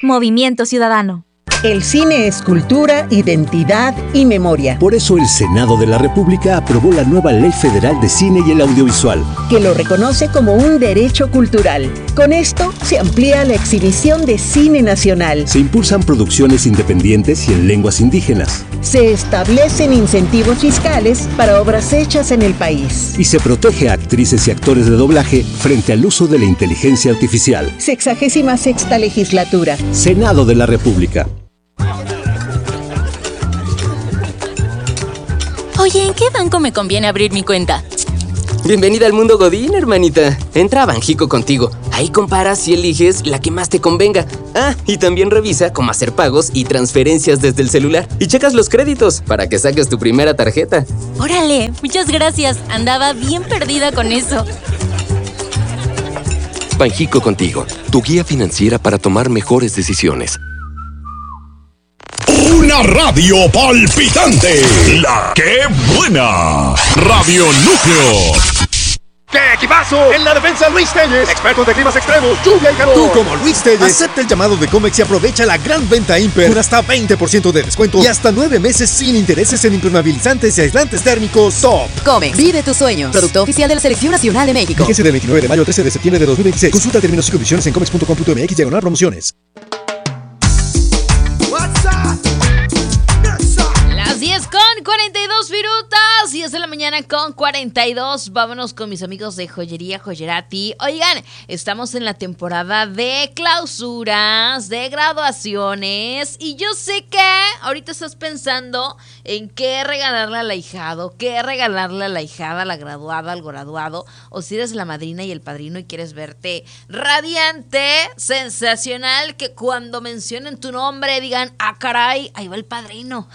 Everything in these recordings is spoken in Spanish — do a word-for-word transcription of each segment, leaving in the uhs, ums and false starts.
Movimiento Ciudadano. El cine es cultura, identidad y memoria. Por eso el Senado de la República aprobó la nueva Ley Federal de Cine y el Audiovisual, que lo reconoce como un derecho cultural. Con esto se amplía la exhibición de cine nacional. Se impulsan producciones independientes y en lenguas indígenas. Se establecen incentivos fiscales para obras hechas en el país. Y se protege a actrices y actores de doblaje frente al uso de la inteligencia artificial. Sexagésima sexta legislatura. Senado de la República. Oye, ¿en qué banco me conviene abrir mi cuenta? Bienvenida al mundo Godín, hermanita. Entra a Banjico Contigo. Ahí comparas y eliges la que más te convenga. Ah, y también revisa cómo hacer pagos y transferencias desde el celular. Y checas los créditos para que saques tu primera tarjeta. ¡Órale! Muchas gracias. Andaba bien perdida con eso. Banjico Contigo, tu guía financiera para tomar mejores decisiones. Una radio palpitante. La que buena. Radio Núcleo. ¡Qué equipazo! En la defensa, Luis Telles, expertos de climas extremos, lluvia y calor. Tú, como Luis Telles, acepta el llamado de Comex y aprovecha la gran venta Imper con hasta veinte por ciento de descuento y hasta nueve meses sin intereses en impermeabilizantes y aislantes térmicos Top. Comex, vive tus sueños. Producto oficial de la Selección Nacional de México. Vigencia del veintinueve de mayo al trece de septiembre de dos mil veintiséis. Consulta términos y condiciones en comex punto com punto m x diagonal promociones. Las diez con cuarenta y dos minutos, diez de la mañana con cuarenta y dos. Vámonos con mis amigos de Joyería Joyerati. Oigan, estamos en la temporada de clausuras, de graduaciones, y yo sé que ahorita estás pensando en qué regalarle al ahijado, qué regalarle a la ahijada, a la graduada, al graduado, o si eres la madrina y el padrino y quieres verte radiante, sensacional, que cuando mencionen tu nombre digan, ah caray, ahí va el padrino.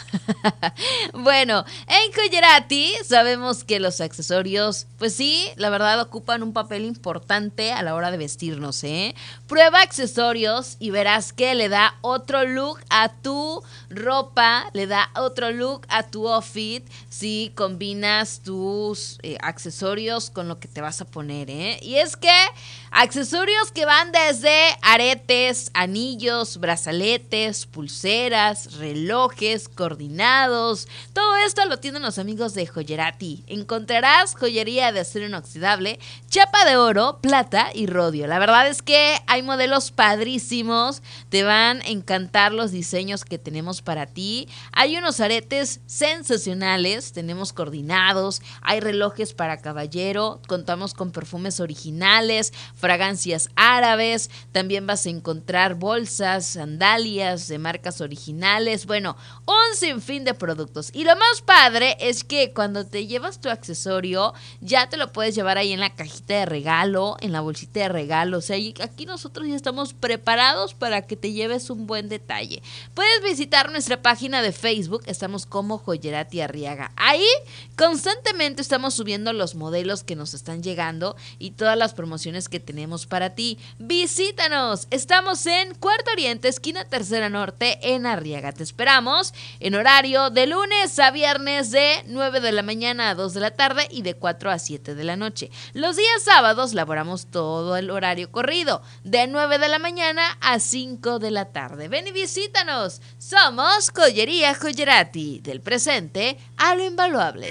Bueno, en Joyerati sabemos que los accesorios, pues sí, la verdad ocupan un papel importante a la hora de vestirnos, ¿eh? Prueba accesorios y verás que le da otro look a tu ropa, le da otro look a tu outfit si combinas tus eh, accesorios con lo que te vas a poner, ¿eh? Y es que accesorios que van desde aretes, anillos, brazaletes, pulseras, relojes, coordinados. Todo esto lo tienen los amigos de Joyerati. Encontrarás joyería de acero inoxidable, chapa de oro, plata y rodio. La verdad es que hay modelos padrísimos. Te van a encantar los diseños que tenemos para ti. Hay unos aretes sensacionales. Tenemos coordinados. Hay relojes para caballero. Contamos con perfumes originales, fragancias árabes. También vas a encontrar bolsas, sandalias de marcas originales. Bueno, un sinfín de productos. Y lo más padre es que cuando te llevas tu accesorio, ya te lo puedes llevar ahí en la cajita de regalo, en la bolsita de regalo. O sea, aquí nosotros ya estamos preparados para que te lleves un buen detalle. Puedes visitar nuestra página de Facebook. Estamos como Joyerati Arriaga. Ahí constantemente estamos subiendo los modelos que nos están llegando y todas las promociones que tenemos para ti. Visítanos. Estamos en Cuarto Oriente, esquina Tercera Norte, en Arriaga. Te esperamos en horario de lunes a viernes de nueve de la mañana a dos de la tarde y de cuatro a siete de la noche. Los días sábados laboramos todo el horario corrido, de nueve de la mañana a cinco de la tarde. Ven y visítanos. Somos Joyería Joyerati, del presente a lo invaluable.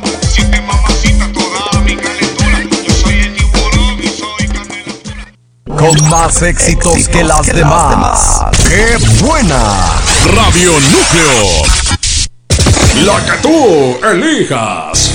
Con más éxitos, éxitos que las que demás. demás. ¡Qué buena! Radio Núcleo. La que tú elijas.